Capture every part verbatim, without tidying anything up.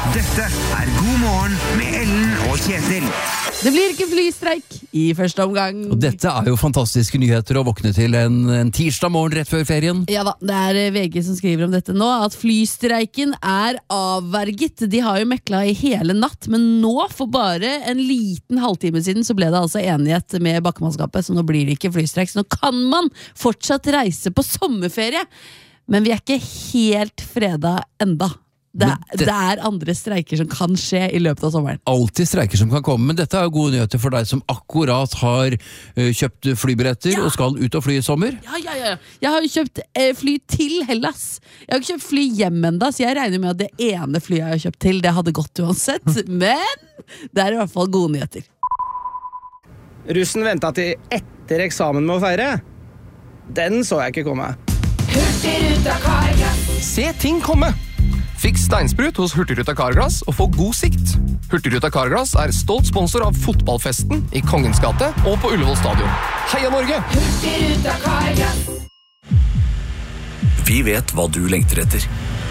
Dette er God morgen med Ellen og Kjetil. Det blir ikke flystreik i første omgang. Og dette er jo fantastiske nyheter å våkne til en, en tirsdag morgen rett før ferien. Ja da, det er V G som skriver om dette nå, at flystreiken er avverget. De har jo mekla i hele natt, men nå for bare en liten halvtime siden så ble det altså enighet med bakkemannskapet, så nå blir det ikke flystreik. Så nå kan man fortsatt reise på sommerferie, men vi er ikke helt freda enda. Det, det, det er andre streiker som kan skje i løpet av sommeren. Alltid streiker som kan komme, men dette er jo gode nyheter for deg som akkurat har uh, kjøpt flybilletter ja. og skal ut og fly i sommer. Ja, ja, ja. Jeg har jo kjøpt eh, fly til Hellas. Jeg har ikke kjøpt fly hjem enda, så jeg regner med at det ene flyet jeg har kjøpt til, det hadde gått uansett. Men det er i hvert fall gode nyheter. Russen ventet til etter eksamen med å feire. Den så jeg ikke komme. Hurtigruta Carglass. Se ting komme! Fiks steinsprut hos Hurtigruta Carglass og få god sikt. Hurtigruta Carglass er stolt sponsor av fotballfesten i Kongens gate og på Ullevål stadion. Heia Norge! Hurtigruta Carglass. Vi vet hva du lengter etter.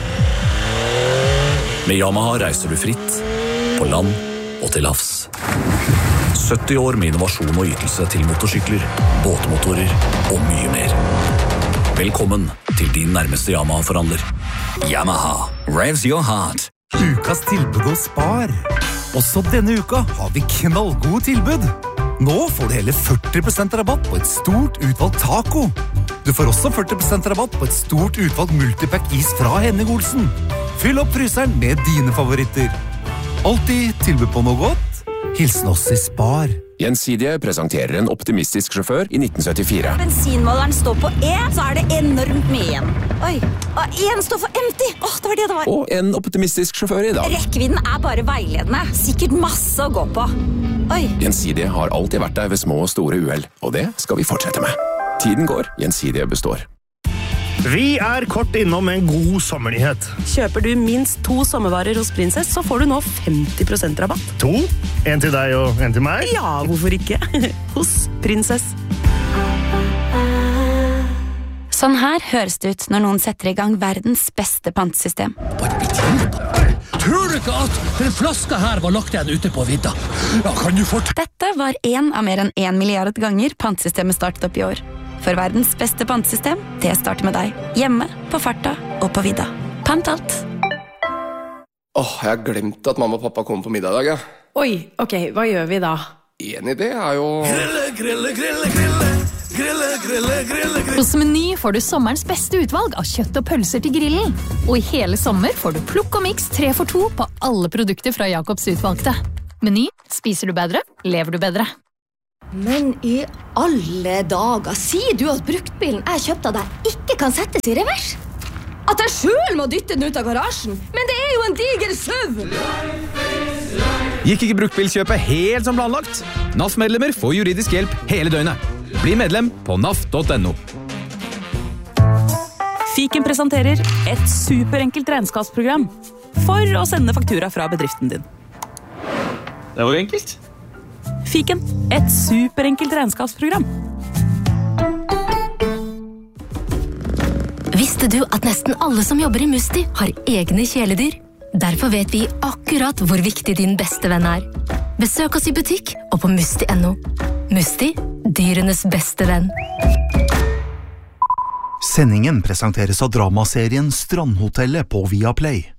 Med Yamaha reiser du fritt, på land og til havs. sytti år med innovasjon og ytelse til motorsykler, båtmotorer og mye mer. Velkommen til din nærmeste Yamaha-forhandler. Yamaha, revs your heart. Ukas tilbud hos Spar. Også denne uka har vi knallgode tilbud. Nå får du hele førti prosent rabatt på et stort utvalgt taco. Du får også førti prosent rabatt på et stort utvalgt multipack is fra Henning Olsen. Fyll opp fryseren med dine favoritter. Alltid tilbud på noe godt. Hilsen oss i Spar. Gjensidige presenterer en optimistisk sjåfør i nitten syttifire. Bensinmåleren står på E, så er det enormt mye igjen. Oi, og en står for empty. Åh, det var det det var. Og en optimistisk sjåfør i dag. Rekkevidden er bare veiledende. Sikkert masse å gå på. Oi. Gjensidige har alltid vært der ved små og store uheld, og det skal vi fortsette med. Tiden går, Gjensidige består. Vi er kort innom en god sommernyhet. Kjøper du minst to sommervarer hos Princess, så får du nå femti prosent rabatt. To? En til deg og en til meg? Ja, hvorfor ikke? Hos Princess. Sånn her høres det ut når noen setter i gang verdens beste pantesystem. Tror du ikke at den flaska her var lagt igjen ute på vidda? Ja, kan du fort... Dette var en av mer enn en milliard ganger pantesystemet startet opp i år. For verdens beste pantesystem, det starter med deg. Hjemme, på farta og på vidda. Pant alt. Åh, jeg har glemt at mamma og pappa kommer på middag i dag, ja. Oi, ok, hva gjør vi da? En idé er jo... Grille, grille, grille, grille. Grille, grille, grille, grille. Hos Meny får du sommerens beste utvalg av kjøtt og pølser til grillen. Og i hele sommer får du plukk og mix tre for to på alle produkter fra Jakobs utvalgte. Meny, spiser du bedre, lever du bedre. Men i alle dager, sier du at bruktbilen jeg kjøpte av deg ikke kan settes i revers? At jeg selv må dytte den ut av garasjen? Men det er jo en diger søv! Gikk ikke bruktbilkjøpet helt som planlagt? N A F-medlemmer får juridisk hjelp hele døgnet. Bli medlem på naf punktum no. Fiken presenterer et superenkelt regnskapsprogram for å sende faktura fra bedriften din. Det var enkelt. Fiken, et superenkelt regnskapsprogram. Visste du at nesten alle som jobber i Musti har egne kjæledyr? Derfor vet vi akkurat hvor viktig din beste venn er. Besøk oss i butikk og på musti punktum no. Musti, dyrenes beste venn. Sendingen presenteres av dramaserien Strandhotellet på Viaplay.